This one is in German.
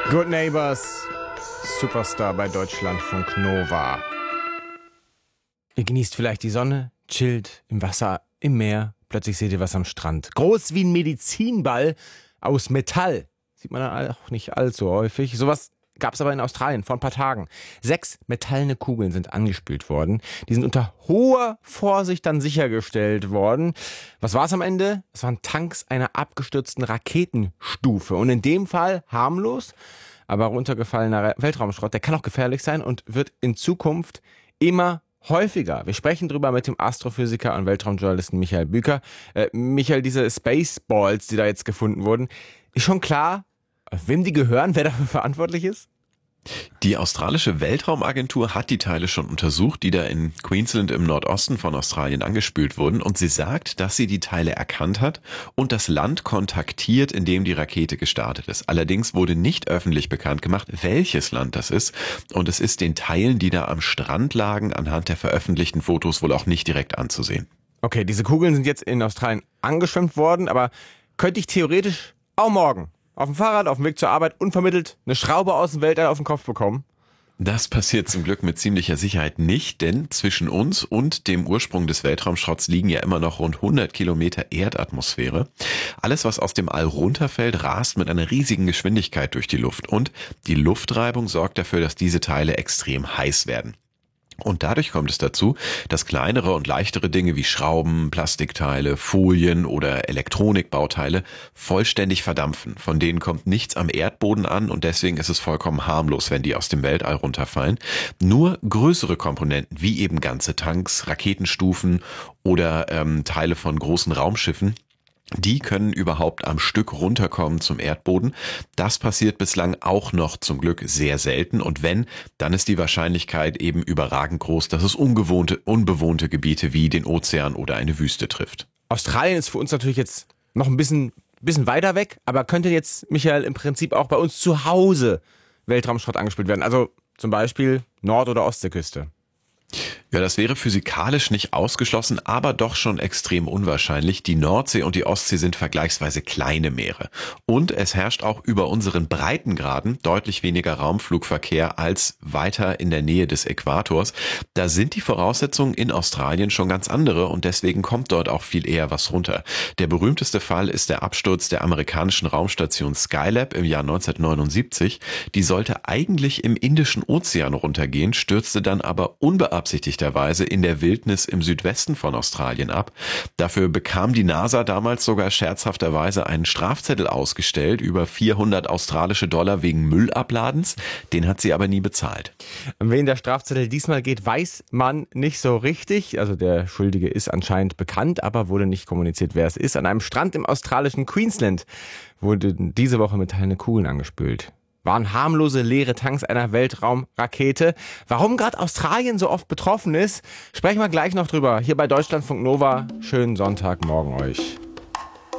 Good Neighbors, Superstar bei Deutschlandfunk Nova. Ihr genießt vielleicht die Sonne, chillt im Wasser, im Meer. Plötzlich seht ihr was am Strand. Groß wie ein Medizinball aus Metall. Sieht man dann auch nicht allzu häufig. Sowas gab es aber in Australien vor ein paar Tagen. 6 metallene Kugeln sind angespült worden. Die sind unter hoher Vorsicht dann sichergestellt worden. Was war es am Ende? Es waren Tanks einer abgestürzten Raketenstufe. Und in dem Fall harmlos, aber runtergefallener Weltraumschrott. Der kann auch gefährlich sein und wird in Zukunft immer häufiger. Wir sprechen drüber mit dem Astrophysiker und Weltraumjournalisten Michael Büker. Michael, diese Spaceballs, die da jetzt gefunden wurden, ist schon klar, wem die gehören, wer dafür verantwortlich ist? Die australische Weltraumagentur hat die Teile schon untersucht, die da in Queensland im Nordosten von Australien angespült wurden. Und sie sagt, dass sie die Teile erkannt hat und das Land kontaktiert, in dem die Rakete gestartet ist. Allerdings wurde nicht öffentlich bekannt gemacht, welches Land das ist. Und es ist den Teilen, die da am Strand lagen, anhand der veröffentlichten Fotos wohl auch nicht direkt anzusehen. Okay, diese Kugeln sind jetzt in Australien angeschwemmt worden, aber könnte ich theoretisch auch morgen auf dem Fahrrad, auf dem Weg zur Arbeit, unvermittelt eine Schraube aus dem Weltall auf den Kopf bekommen? Das passiert zum Glück mit ziemlicher Sicherheit nicht, denn zwischen uns und dem Ursprung des Weltraumschrotts liegen ja immer noch rund 100 Kilometer Erdatmosphäre. Alles, was aus dem All runterfällt, rast mit einer riesigen Geschwindigkeit durch die Luft und die Luftreibung sorgt dafür, dass diese Teile extrem heiß werden. Und dadurch kommt es dazu, dass kleinere und leichtere Dinge wie Schrauben, Plastikteile, Folien oder Elektronikbauteile vollständig verdampfen. Von denen kommt nichts am Erdboden an und deswegen ist es vollkommen harmlos, wenn die aus dem Weltall runterfallen. Nur größere Komponenten, wie eben ganze Tanks, Raketenstufen oder Teile von großen Raumschiffen, die können überhaupt am Stück runterkommen zum Erdboden. Das passiert bislang auch noch zum Glück sehr selten. Und wenn, dann ist die Wahrscheinlichkeit eben überragend groß, dass es unbewohnte Gebiete wie den Ozean oder eine Wüste trifft. Australien ist für uns natürlich jetzt noch ein bisschen weiter weg, aber könnte jetzt, Michael, im Prinzip auch bei uns zu Hause Weltraumschrott angespült werden? Also zum Beispiel Nord- oder Ostseeküste. Ja, das wäre physikalisch nicht ausgeschlossen, aber doch schon extrem unwahrscheinlich. Die Nordsee und die Ostsee sind vergleichsweise kleine Meere. Und es herrscht auch über unseren Breitengraden deutlich weniger Raumflugverkehr als weiter in der Nähe des Äquators. Da sind die Voraussetzungen in Australien schon ganz andere und deswegen kommt dort auch viel eher was runter. Der berühmteste Fall ist der Absturz der amerikanischen Raumstation Skylab im Jahr 1979. Die sollte eigentlich im Indischen Ozean runtergehen, stürzte dann aber unbeabsichtigterweise in der Wildnis im Südwesten von Australien ab. Dafür bekam die NASA damals sogar scherzhafterweise einen Strafzettel ausgestellt über 400 australische Dollar wegen Müllabladens. Den hat sie aber nie bezahlt. Um wen der Strafzettel diesmal geht, weiß man nicht so richtig. Also der Schuldige ist anscheinend bekannt, aber wurde nicht kommuniziert, wer es ist. An einem Strand im australischen Queensland wurden diese Woche metallene Kugeln angespült. Waren harmlose leere Tanks einer Weltraumrakete. Warum gerade Australien so oft betroffen ist, sprechen wir gleich noch drüber. Hier bei Deutschlandfunk Nova. Schönen Sonntagmorgen euch.